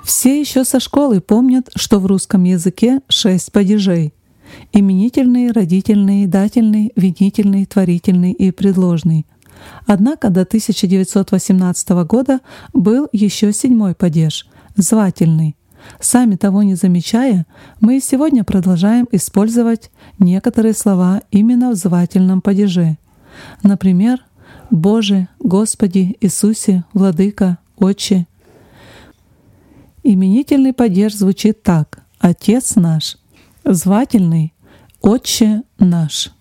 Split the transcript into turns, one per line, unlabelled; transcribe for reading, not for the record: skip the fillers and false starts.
Все еще со школы помнят, что в русском языке 6 падежей: именительный, родительный, дательный, винительный, творительный и предложный. Однако до 1918 года был еще 7-й падеж — звательный. Сами того не замечая, мы и сегодня продолжаем использовать некоторые слова именно в звательном падеже. Например, «Боже», «Господи», «Иисусе», «Владыка», «Отче». Именительный падеж звучит так: «Отец наш», звательный — «Отче наш».